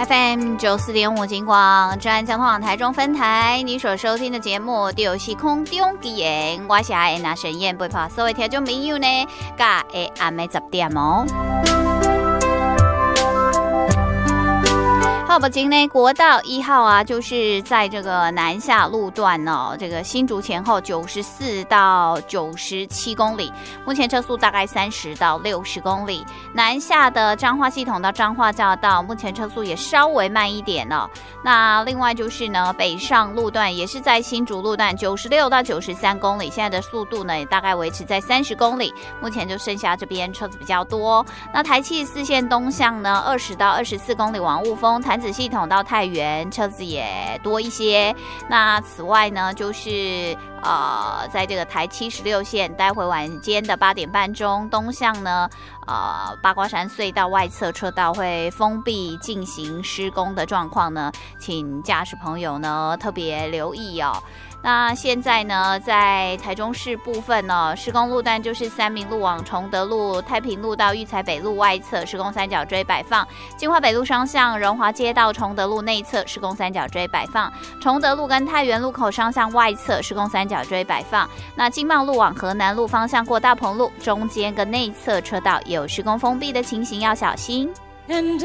FM 94.5金广中央交通网台中分台，你所收听的节目就是空中奇言，我是安娜沈燕，陪伴所有听众朋友呢，甲下暗的10点哦。好，北京呢，国道1号啊，就是在这个南下路段哦，这个新竹前后94到97公里，目前车速大概30到60公里。南下的彰化系统到彰化交道，目前车速也稍微慢一点哦。那另外就是呢，北上路段也是在新竹路段96到93公里，现在的速度呢也大概维持在30公里，目前就剩下这边车子比较多。那台74线东向呢，20到24公里往雾峰，潭子系统到太原车子也多一些。那此外呢，就是在这个台76线，待会晚间的8点半钟东向呢，八卦山隧道外侧车道会封闭进行施工的状况呢，请驾驶朋友呢特别留意哦。那现在呢，在台中市部分呢，施工路段就是三民路往崇德路、太平路到育才北路外侧施工三角锥摆放，金华北路双向荣华街道崇德路内侧施工三角锥摆放，崇德路跟太原路口双向外侧施工三角锥摆放。那金茂路往河南路方向过大鹏路中间跟内侧车道有施工封闭的情形，要小心。And